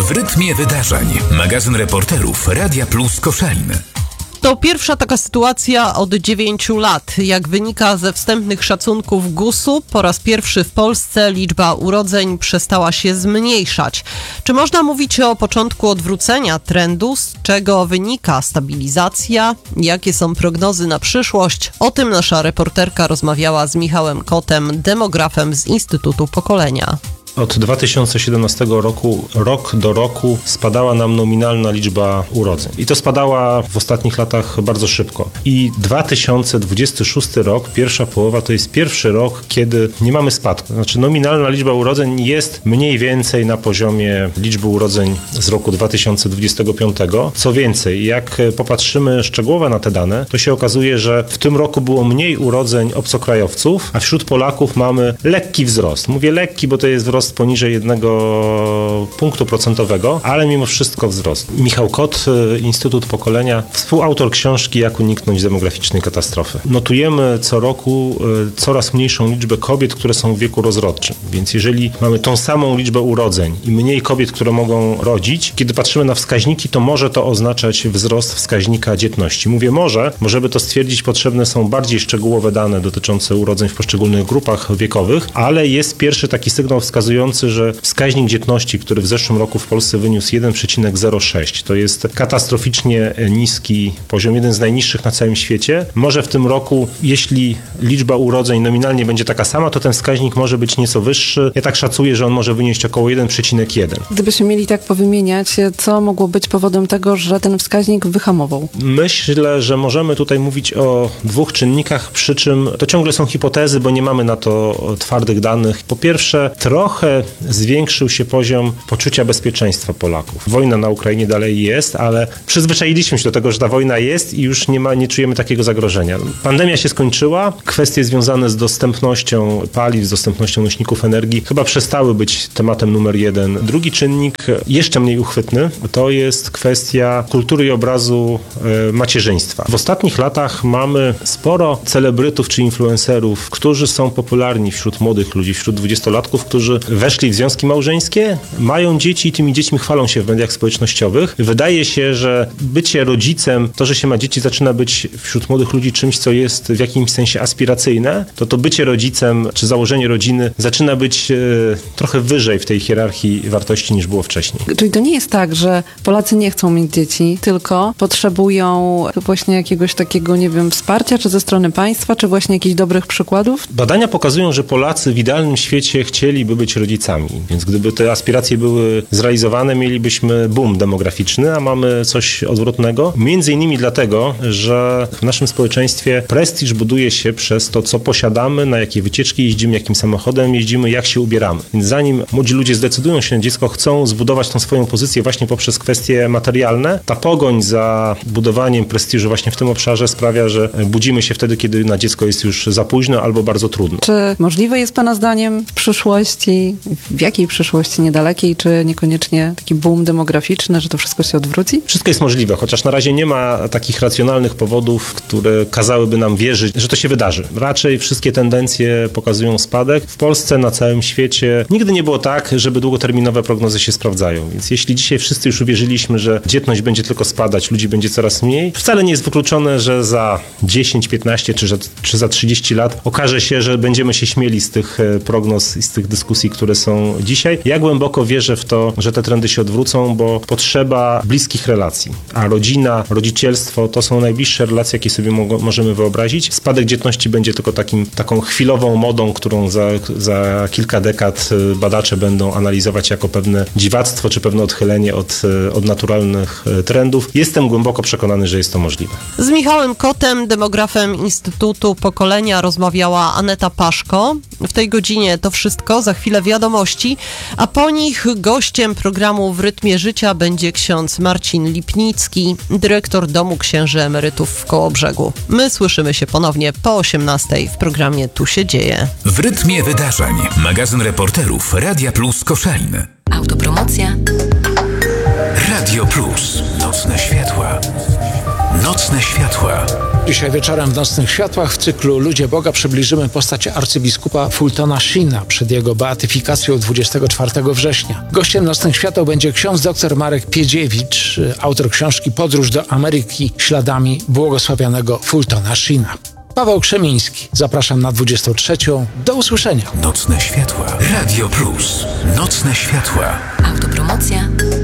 W rytmie wydarzeń. Magazyn reporterów Radia Plus Koszalin. To pierwsza taka sytuacja od 9 lat. Jak wynika ze wstępnych szacunków GUS-u, po raz pierwszy w Polsce liczba urodzeń przestała się zmniejszać. Czy można mówić o początku odwrócenia trendu? Z czego wynika stabilizacja? Jakie są prognozy na przyszłość? O tym nasza reporterka rozmawiała z Michałem Kotem, demografem z Instytutu Pokolenia. Od 2017 roku, rok do roku spadała nam nominalna liczba urodzeń. I to spadała w ostatnich latach bardzo szybko. I 2026 rok, pierwsza połowa, to jest pierwszy rok, kiedy nie mamy spadku. Znaczy nominalna liczba urodzeń jest mniej więcej na poziomie liczby urodzeń z roku 2025. Co więcej, jak popatrzymy szczegółowo na te dane, to się okazuje, że w tym roku było mniej urodzeń obcokrajowców, a wśród Polaków mamy lekki wzrost. Mówię lekki, bo to jest wzrost poniżej 1 punktu procentowego, ale mimo wszystko wzrost. Michał Kot, Instytut Pokolenia, współautor książki Jak uniknąć demograficznej katastrofy. Notujemy co roku coraz mniejszą liczbę kobiet, które są w wieku rozrodczym. Więc jeżeli mamy tą samą liczbę urodzeń i mniej kobiet, które mogą rodzić, kiedy patrzymy na wskaźniki, to może to oznaczać wzrost wskaźnika dzietności. Mówię może, bo żeby to stwierdzić, potrzebne są bardziej szczegółowe dane dotyczące urodzeń w poszczególnych grupach wiekowych, ale jest pierwszy taki sygnał wskazujący, że wskaźnik dzietności, który w zeszłym roku w Polsce wyniósł 1,06, to jest katastroficznie niski poziom, jeden z najniższych na całym świecie. Może w tym roku, jeśli liczba urodzeń nominalnie będzie taka sama, to ten wskaźnik może być nieco wyższy. Ja tak szacuję, że on może wynieść około 1,1. Gdybyśmy mieli tak powymieniać, co mogło być powodem tego, że ten wskaźnik wyhamował? Myślę, że możemy tutaj mówić o dwóch czynnikach, przy czym to ciągle są hipotezy, bo nie mamy na to twardych danych. Po pierwsze, trochę zwiększył się poziom poczucia bezpieczeństwa Polaków. Wojna na Ukrainie dalej jest, ale przyzwyczailiśmy się do tego, że ta wojna jest i już nie czujemy takiego zagrożenia. Pandemia się skończyła, kwestie związane z dostępnością paliw, z dostępnością nośników energii chyba przestały być tematem numer jeden. Drugi czynnik, jeszcze mniej uchwytny, to jest kwestia kultury i obrazu macierzyństwa. W ostatnich latach mamy sporo celebrytów czy influencerów, którzy są popularni wśród młodych ludzi, wśród dwudziestolatków, którzy weszli w związki małżeńskie, mają dzieci i tymi dziećmi chwalą się w mediach społecznościowych. Wydaje się, że bycie rodzicem, to, że się ma dzieci, zaczyna być wśród młodych ludzi czymś, co jest w jakimś sensie aspiracyjne. To bycie rodzicem, czy założenie rodziny zaczyna być trochę wyżej w tej hierarchii wartości niż było wcześniej. Czyli to nie jest tak, że Polacy nie chcą mieć dzieci, tylko potrzebują właśnie jakiegoś takiego, nie wiem, wsparcia, czy ze strony państwa, czy właśnie jakichś dobrych przykładów? Badania pokazują, że Polacy w idealnym świecie chcieliby być rodzicami, więc gdyby te aspiracje były zrealizowane, mielibyśmy boom demograficzny, a mamy coś odwrotnego. Między innymi dlatego, że w naszym społeczeństwie prestiż buduje się przez to, co posiadamy, na jakie wycieczki jeździmy, jakim samochodem jeździmy, jak się ubieramy. Więc zanim młodzi ludzie zdecydują się na dziecko, chcą zbudować tą swoją pozycję właśnie poprzez kwestie materialne. Ta pogoń za budowaniem prestiżu właśnie w tym obszarze sprawia, że budzimy się wtedy, kiedy na dziecko jest już za późno albo bardzo trudno. Czy możliwe jest Pana zdaniem w przyszłości, w jakiej przyszłości niedalekiej, czy niekoniecznie taki boom demograficzny, że to wszystko się odwróci? Wszystko jest możliwe, chociaż na razie nie ma takich racjonalnych powodów, które kazałyby nam wierzyć, że to się wydarzy. Raczej wszystkie tendencje pokazują spadek. W Polsce, na całym świecie nigdy nie było tak, żeby długoterminowe prognozy się sprawdzają. Więc jeśli dzisiaj wszyscy już uwierzyliśmy, że dzietność będzie tylko spadać, ludzi będzie coraz mniej, wcale nie jest wykluczone, że za 10, 15 czy za 30 lat okaże się, że będziemy się śmieli z tych prognoz i z tych dyskusji, które są dzisiaj. Ja głęboko wierzę w to, że te trendy się odwrócą, bo potrzeba bliskich relacji, a rodzina, rodzicielstwo to są najbliższe relacje, jakie sobie możemy wyobrazić. Spadek dzietności będzie tylko taką chwilową modą, którą za kilka dekad badacze będą analizować jako pewne dziwactwo, czy pewne odchylenie od naturalnych trendów. Jestem głęboko przekonany, że jest to możliwe. Z Michałem Kotem, demografem Instytutu Pokolenia, rozmawiała Aneta Paszko. W tej godzinie to wszystko, za chwilę wiadomości, a po nich gościem programu W rytmie życia będzie ksiądz Marcin Lipnicki, dyrektor Domu Księży Emerytów w Kołobrzegu. My słyszymy się ponownie po 18:00 w programie Tu się dzieje. W rytmie wydarzeń. Magazyn reporterów Radia Plus Koszalin. Autopromocja. Radio Plus. Nocne światła. Nocne światła. Dzisiaj wieczorem w Nocnych Światłach w cyklu Ludzie Boga przybliżymy postać arcybiskupa Fultona Sheena przed jego beatyfikacją 24 września. Gościem Nocnych Światł będzie ksiądz dr Marek Piedziewicz, autor książki Podróż do Ameryki śladami błogosławionego Fultona Sheena. Paweł Krzemiński. Zapraszam na 23. Do usłyszenia. Nocne światła. Radio Plus. Nocne światła. Autopromocja.